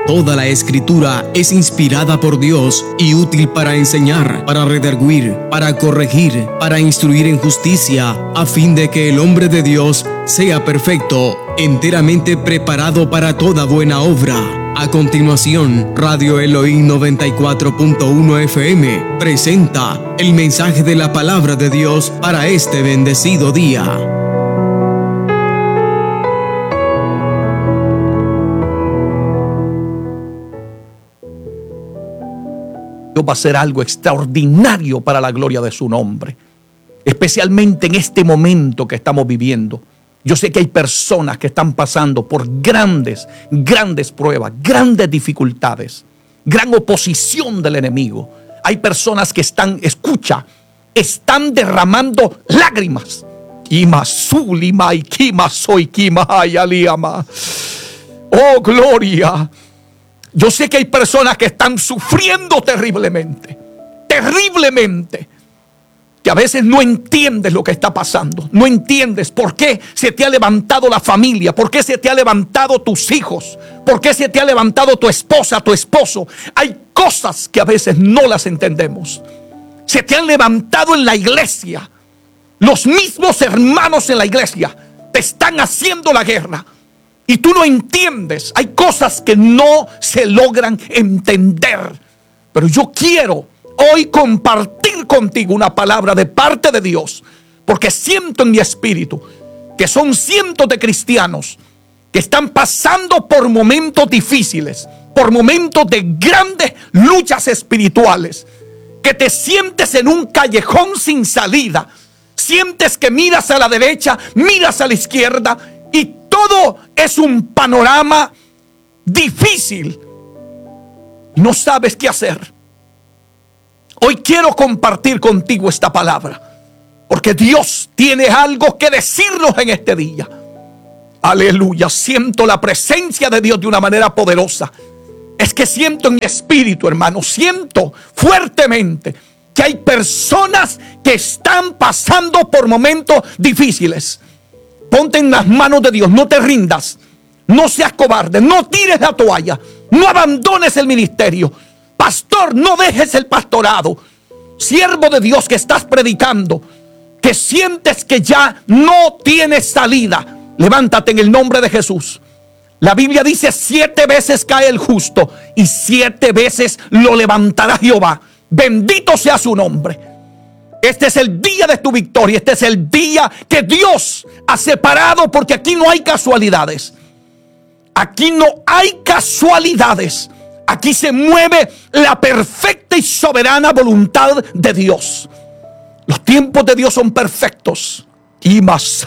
Toda la Escritura es inspirada por Dios y útil para enseñar, para redarguir, para corregir, para instruir en justicia, a fin de que el hombre de Dios sea perfecto, enteramente preparado para toda buena obra. A continuación, Radio Elohim 94.1 FM presenta el mensaje de la palabra de Dios para este bendecido día. Dios va a hacer algo extraordinario para la gloria de su nombre, especialmente en este momento que estamos viviendo. Yo sé que hay personas que están pasando por grandes pruebas, grandes dificultades, gran oposición del enemigo. Hay personas que están derramando lágrimas. Oh, gloria. Yo sé que hay personas que están sufriendo terriblemente, que a veces no entiendes lo que está pasando, no entiendes por qué se te ha levantado la familia, por qué se te ha levantado tus hijos, por qué se te ha levantado tu esposa, tu esposo. Hay cosas que a veces no las entendemos. Se te han levantado en la iglesia, los mismos hermanos en la iglesia te están haciendo la guerra. Y tú no entiendes, hay cosas que no se logran entender. Pero yo quiero hoy compartir contigo una palabra de parte de Dios, porque siento en mi espíritu que son cientos de cristianos que están pasando por momentos difíciles, por momentos de grandes luchas espirituales, que te sientes en un callejón sin salida, sientes que miras a la derecha, miras a la izquierda y todo es un panorama difícil. No sabes qué hacer. Hoy quiero compartir contigo esta palabra, porque Dios tiene algo que decirnos en este día. Aleluya. Siento la presencia de Dios de una manera poderosa. Es que siento en mi espíritu, hermano, siento fuertemente que hay personas que están pasando por momentos difíciles. Ponte en las manos de Dios, no te rindas, no seas cobarde, no tires la toalla, no abandones el ministerio. Pastor, no dejes el pastorado. Siervo de Dios que estás predicando, que sientes que ya no tienes salida, levántate en el nombre de Jesús. La Biblia dice 7 veces cae el justo y 7 veces lo levantará Jehová. Bendito sea su nombre. Este es el día de tu victoria. Este es el día que Dios ha separado, porque aquí no hay casualidades. Aquí no hay casualidades. Aquí se mueve la perfecta y soberana voluntad de Dios. Los tiempos de Dios son perfectos. Y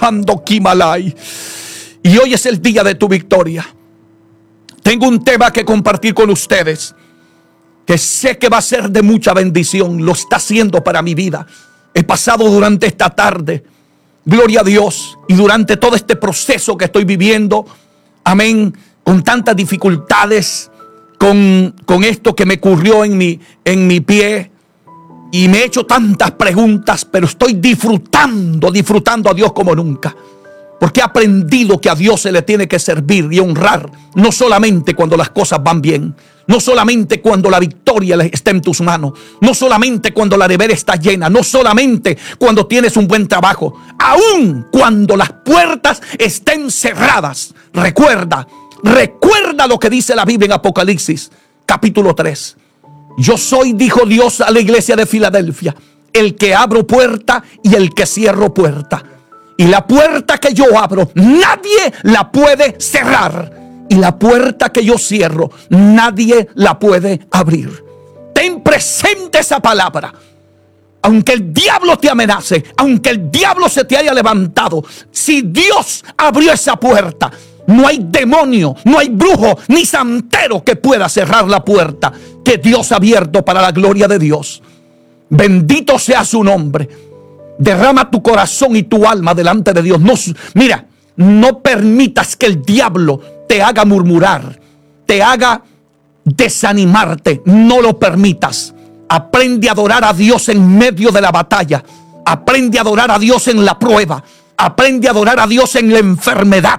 hoy es el día de tu victoria. Tengo un tema que compartir con ustedes, que sé que va a ser de mucha bendición. Lo está haciendo para mi vida. He pasado durante esta tarde, gloria a Dios, y durante todo este proceso que estoy viviendo, amén, con tantas dificultades, con esto que me ocurrió en mi pie, y me he hecho tantas preguntas, pero estoy disfrutando a Dios como nunca. Porque he aprendido que a Dios se le tiene que servir y honrar, no solamente cuando las cosas van bien, no solamente cuando la victoria está en tus manos, no solamente cuando la nevera está llena, no solamente cuando tienes un buen trabajo, aun cuando las puertas estén cerradas. Recuerda lo que dice la Biblia en Apocalipsis, capítulo 3. Yo soy, dijo Dios a la iglesia de Filadelfia, el que abro puerta y el que cierro puerta. Y la puerta que yo abro, nadie la puede cerrar. Y la puerta que yo cierro, nadie la puede abrir. Ten presente esa palabra. Aunque el diablo te amenace, aunque el diablo se te haya levantado, si Dios abrió esa puerta, no hay demonio, no hay brujo, ni santero que pueda cerrar la puerta que Dios ha abierto para la gloria de Dios. Bendito sea su nombre. Derrama tu corazón y tu alma delante de Dios. No permitas que el diablo te haga murmurar, te haga desanimarte. No lo permitas. Aprende a adorar a Dios en medio de la batalla. Aprende a adorar a Dios en la prueba. Aprende a adorar a Dios en la enfermedad.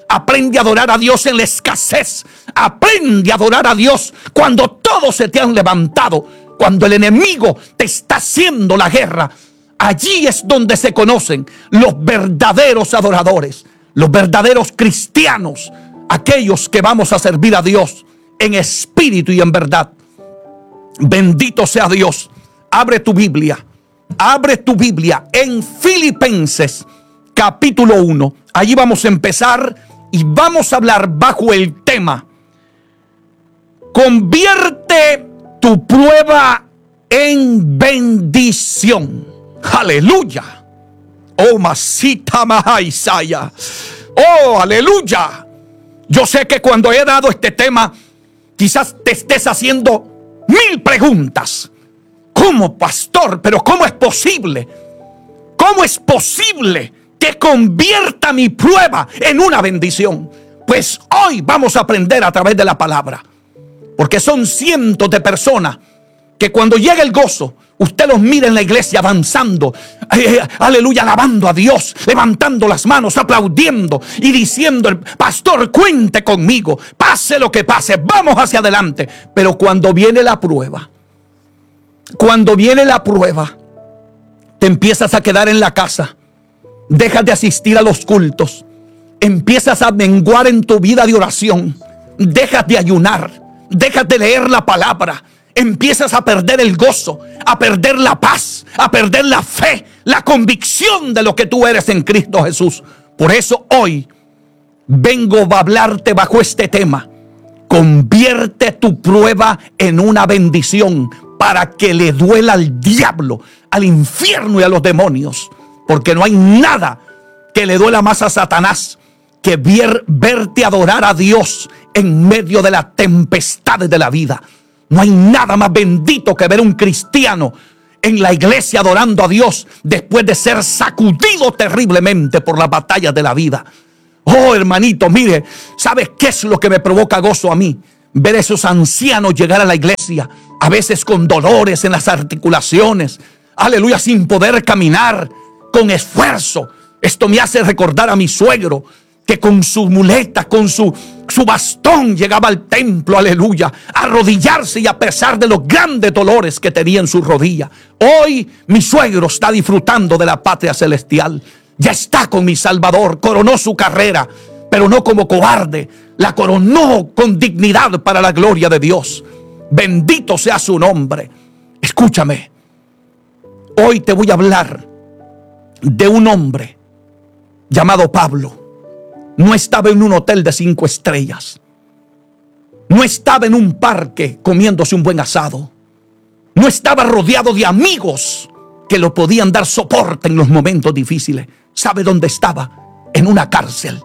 Aprende a adorar a Dios en la escasez. Aprende a adorar a Dios cuando todos se te han levantado. Cuando el enemigo te está haciendo la guerra. Allí es donde se conocen los verdaderos adoradores, los verdaderos cristianos, aquellos que vamos a servir a Dios en espíritu y en verdad. Bendito sea Dios. Abre tu Biblia en Filipenses capítulo 1. Allí vamos a empezar y vamos a hablar bajo el tema: convierte tu prueba en bendición. Aleluya. Oh, masita mahaisaya. Oh, aleluya. Yo sé que cuando he dado este tema, quizás te estés haciendo 1000 preguntas. ¿Cómo, pastor? ¿Pero cómo es posible? ¿Cómo es posible que convierta mi prueba en una bendición? Pues hoy vamos a aprender a través de la palabra. Porque son cientos de personas que cuando llega el gozo, usted los mira en la iglesia avanzando, aleluya, alabando a Dios, levantando las manos, aplaudiendo y diciendo: el pastor, cuente conmigo, pase lo que pase, vamos hacia adelante. Pero cuando viene la prueba, te empiezas a quedar en la casa, dejas de asistir a los cultos, empiezas a menguar en tu vida de oración, dejas de ayunar, dejas de leer la palabra, empiezas a perder el gozo, a perder la paz, a perder la fe, la convicción de lo que tú eres en Cristo Jesús. Por eso hoy vengo a hablarte bajo este tema: convierte tu prueba en una bendición, para que le duela al diablo, al infierno y a los demonios. Porque no hay nada que le duela más a Satanás que verte adorar a Dios en medio de las tempestades de la vida. No hay nada más bendito que ver un cristiano en la iglesia adorando a Dios después de ser sacudido terriblemente por las batallas de la vida. Oh, hermanito, mire, ¿sabes qué es lo que me provoca gozo a mí? Ver a esos ancianos llegar a la iglesia, a veces con dolores en las articulaciones, aleluya, sin poder caminar, con esfuerzo. Esto me hace recordar a mi suegro, que con su muleta, con su bastón llegaba al templo, aleluya, a arrodillarse, y a pesar de los grandes dolores que tenía en su rodilla. Hoy mi suegro está disfrutando de la patria celestial. Ya está con mi Salvador, coronó su carrera, pero no como cobarde, la coronó con dignidad para la gloria de Dios. Bendito sea su nombre. Escúchame, hoy te voy a hablar de un hombre llamado Pablo. No estaba en un hotel de 5 estrellas. No estaba en un parque comiéndose un buen asado. No estaba rodeado de amigos que lo podían dar soporte en los momentos difíciles. ¿Sabe dónde estaba? En una cárcel.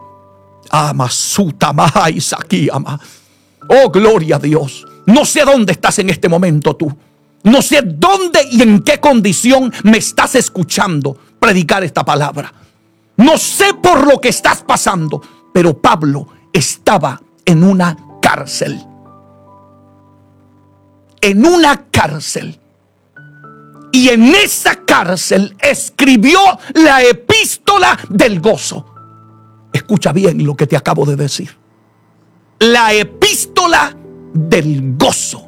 Amasuta Mahaisakiyama. Oh, gloria a Dios. No sé dónde estás en este momento tú. No sé dónde y en qué condición me estás escuchando predicar esta palabra. No sé por lo que estás pasando, pero Pablo estaba en una cárcel. En una cárcel. Y en esa cárcel escribió la epístola del gozo. Escucha bien lo que te acabo de decir. La epístola del gozo.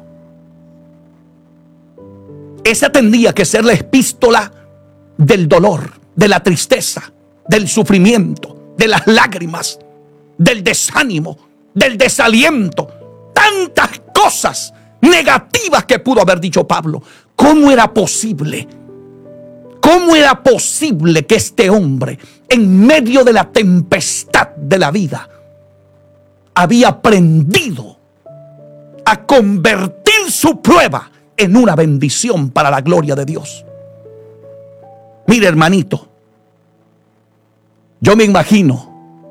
Esa tendría que ser la epístola del dolor, de la tristeza, del sufrimiento, de las lágrimas, del desánimo, del desaliento. Tantas cosas negativas que pudo haber dicho Pablo. ¿Cómo era posible? ¿Cómo era posible que este hombre, en medio de la tempestad de la vida, había aprendido a convertir su prueba en una bendición para la gloria de Dios? Mire, hermanito, yo me imagino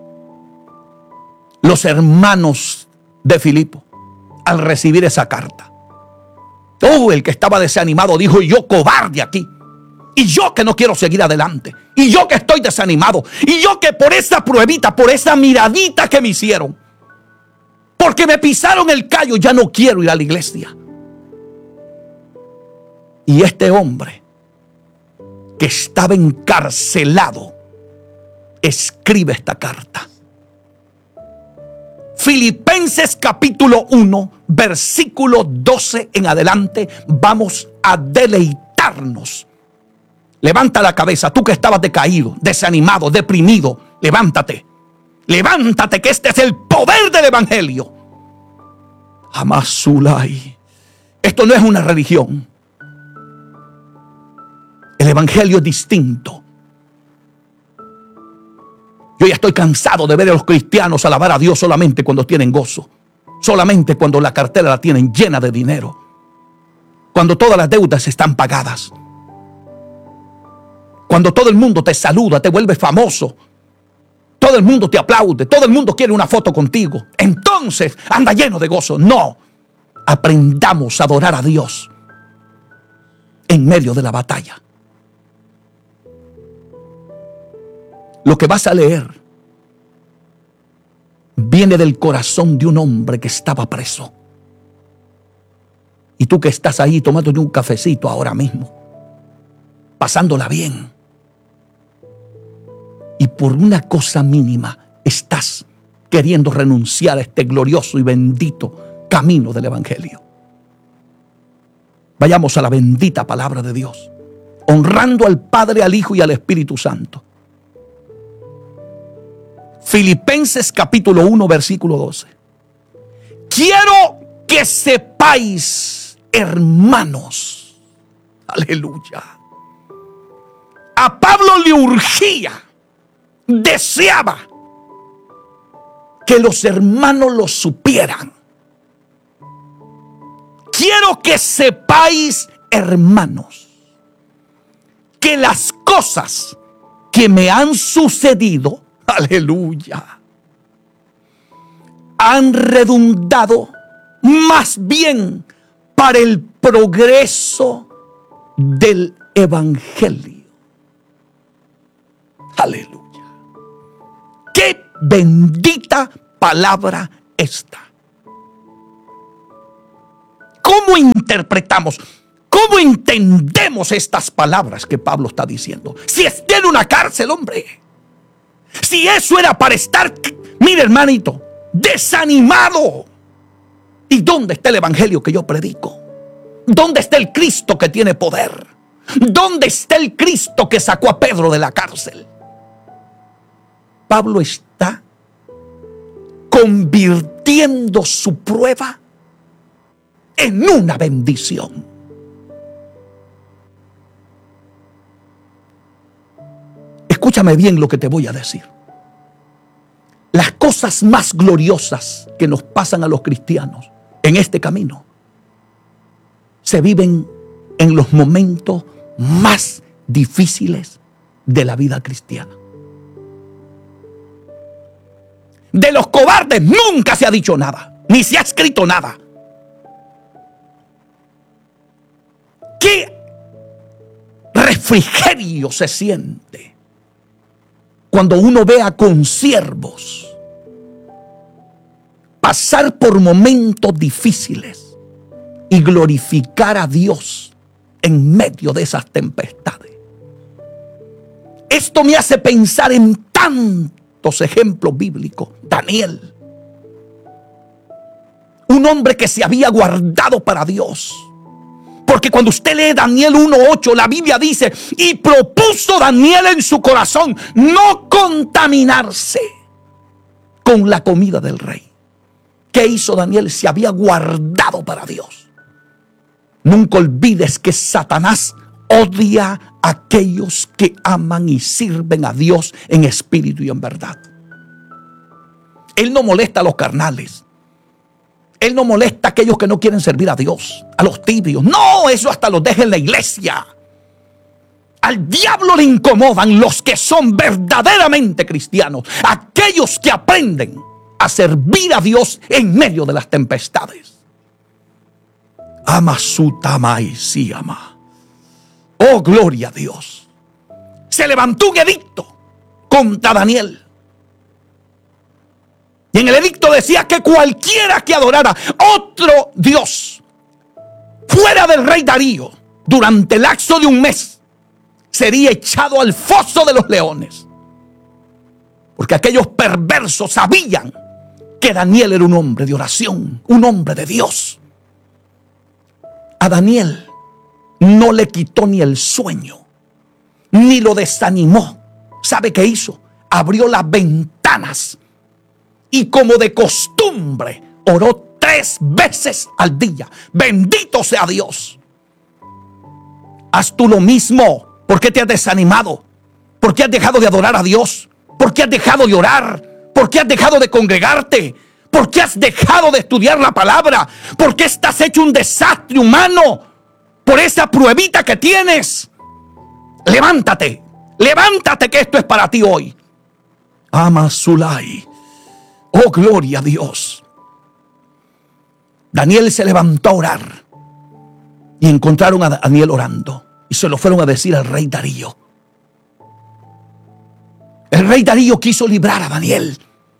los hermanos de Filipo al recibir esa carta. Oh, el que estaba desanimado dijo: yo cobarde aquí, y yo que no quiero seguir adelante, y yo que estoy desanimado, y yo que por esa pruebita, por esa miradita que me hicieron, porque me pisaron el callo, ya no quiero ir a la iglesia. Y este hombre que estaba encarcelado escribe esta carta. Filipenses capítulo 1, versículo 12 en adelante, vamos a deleitarnos. Levanta la cabeza, tú que estabas decaído, desanimado, deprimido, levántate. Levántate, que este es el poder del evangelio. Amasulay. Esto no es una religión. El evangelio es distinto. Yo ya estoy cansado de ver a los cristianos alabar a Dios solamente cuando tienen gozo, solamente cuando la cartera la tienen llena de dinero, cuando todas las deudas están pagadas, cuando todo el mundo te saluda, te vuelve famoso, todo el mundo te aplaude, todo el mundo quiere una foto contigo. Entonces anda lleno de gozo. No, aprendamos a adorar a Dios en medio de la batalla. Lo que vas a leer viene del corazón de un hombre que estaba preso. Y tú que estás ahí tomándote un cafecito ahora mismo, pasándola bien, y por una cosa mínima estás queriendo renunciar a este glorioso y bendito camino del evangelio. Vayamos a la bendita palabra de Dios, honrando al Padre, al Hijo y al Espíritu Santo. Filipenses capítulo 1, versículo 12. Quiero que sepáis, hermanos, aleluya. A Pablo le urgía, deseaba que los hermanos lo supieran. Quiero que sepáis, hermanos, que las cosas que me han sucedido, aleluya, han redundado más bien para el progreso del evangelio. Aleluya. Qué bendita palabra esta. ¿Cómo interpretamos? ¿Cómo entendemos estas palabras que Pablo está diciendo? Si está en una cárcel, hombre. Si eso era para estar, mire hermanito, desanimado. ¿Y dónde está el evangelio que yo predico? ¿Dónde está el Cristo que tiene poder? ¿Dónde está el Cristo que sacó a Pedro de la cárcel? Pablo está convirtiendo su prueba en una bendición. Escúchame bien lo que te voy a decir. Las cosas más gloriosas que nos pasan a los cristianos en este camino se viven en los momentos más difíciles de la vida cristiana. De los cobardes nunca se ha dicho nada, ni se ha escrito nada. ¿Qué refrigerio se siente cuando uno ve a consiervos pasar por momentos difíciles y glorificar a Dios en medio de esas tempestades? Esto me hace pensar en tantos ejemplos bíblicos. Daniel, un hombre que se había guardado para Dios. Porque cuando usted lee Daniel 1:8, la Biblia dice: y propuso Daniel en su corazón no contaminarse con la comida del rey. ¿Qué hizo Daniel? Se había guardado para Dios. Nunca olvides que Satanás odia a aquellos que aman y sirven a Dios en espíritu y en verdad. Él no molesta a los carnales. Él no molesta a aquellos que no quieren servir a Dios, a los tibios. No, eso hasta los deja en la iglesia. Al diablo le incomodan los que son verdaderamente cristianos, aquellos que aprenden a servir a Dios en medio de las tempestades. Ama su tamai si ama. Oh, gloria a Dios. Se levantó un edicto contra Daniel. Y en el edicto decía que cualquiera que adorara otro Dios fuera del rey Darío durante el lapso de un mes sería echado al foso de los leones. Porque aquellos perversos sabían que Daniel era un hombre de oración, un hombre de Dios. A Daniel no le quitó ni el sueño, ni lo desanimó. ¿Sabe qué hizo? Abrió las ventanas y, como de costumbre, oró 3 veces al día. Bendito sea Dios. Haz tú lo mismo. ¿Por qué te has desanimado? ¿Por qué has dejado de adorar a Dios? ¿Por qué has dejado de orar? ¿Por qué has dejado de congregarte? ¿Por qué has dejado de estudiar la palabra? ¿Por qué estás hecho un desastre humano por esa pruebita que tienes? Levántate, levántate, que esto es para ti hoy. Amasulay. Oh, gloria a Dios. Daniel se levantó a orar y encontraron a Daniel orando y se lo fueron a decir al rey Darío. El rey Darío quiso librar a Daniel,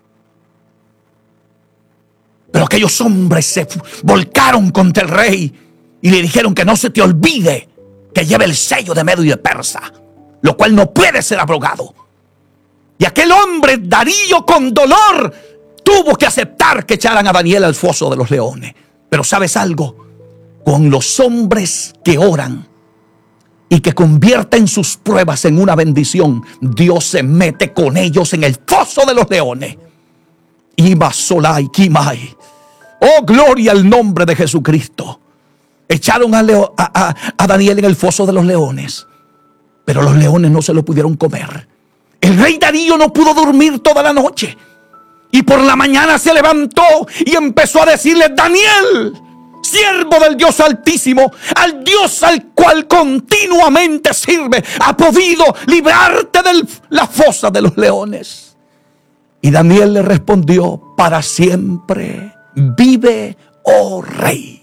pero aquellos hombres se volcaron contra el rey y le dijeron que no se te olvide que lleva el sello de Medo y de Persa, lo cual no puede ser abrogado. Y aquel hombre, Darío, con dolor tuvo que aceptar que echaran a Daniel al foso de los leones. Pero ¿sabes algo? Con los hombres que oran y que convierten sus pruebas en una bendición, Dios se mete con ellos en el foso de los leones. Ibasolai Kimai. Oh, gloria al nombre de Jesucristo. Echaron a Daniel en el foso de los leones, pero los leones no se lo pudieron comer. El rey Darío no pudo dormir toda la noche y por la mañana se levantó y empezó a decirle: Daniel, siervo del Dios Altísimo, al Dios al cual continuamente sirve, ha podido librarte de la fosa de los leones. Y Daniel le respondió: para siempre vive, oh rey.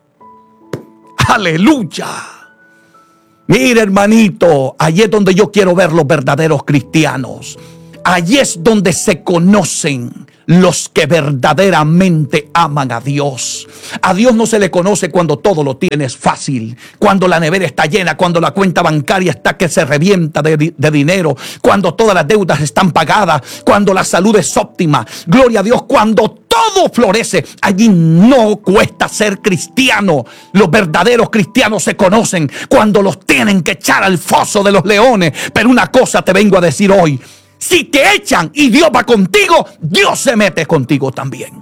Aleluya. Mira, hermanito, allí es donde yo quiero ver los verdaderos cristianos. Allí es donde se conocen los que verdaderamente aman a Dios. A Dios no se le conoce cuando todo lo tienes fácil, cuando la nevera está llena, cuando la cuenta bancaria está que se revienta de dinero, cuando todas las deudas están pagadas, cuando la salud es óptima. Gloria a Dios, cuando todo florece. Allí no cuesta ser cristiano. Los verdaderos cristianos se conocen cuando los tienen que echar al foso de los leones. Pero una cosa te vengo a decir hoy: si te echan y Dios va contigo, Dios se mete contigo también.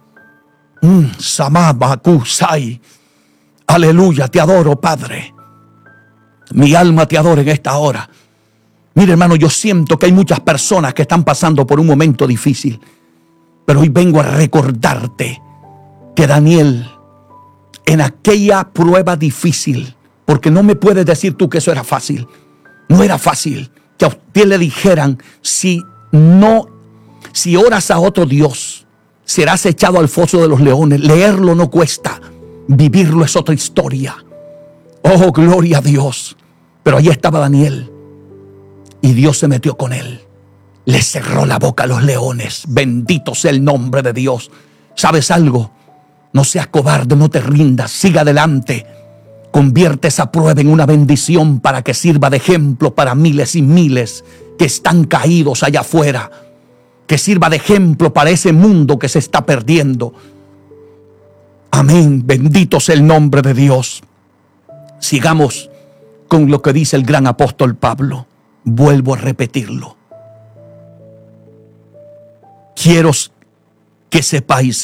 Samabakusai. Aleluya, te adoro, Padre. Mi alma te adora en esta hora. Mira, hermano, yo siento que hay muchas personas que están pasando por un momento difícil, pero hoy vengo a recordarte que Daniel, en aquella prueba difícil, porque no me puedes decir tú que eso era fácil. No era fácil que a usted le dijeran: si oras a otro Dios, serás echado al foso de los leones. Leerlo no cuesta, vivirlo es otra historia. Oh, gloria a Dios. Pero allí estaba Daniel y Dios se metió con él. Le cerró la boca a los leones. Bendito sea el nombre de Dios. ¿Sabes algo? No seas cobarde, no te rindas, siga adelante. Convierte esa prueba en una bendición para que sirva de ejemplo para miles y miles que están caídos allá afuera. Que sirva de ejemplo para ese mundo que se está perdiendo. Amén. Bendito sea el nombre de Dios. Sigamos con lo que dice el gran apóstol Pablo. Vuelvo a repetirlo. Quiero que sepáis,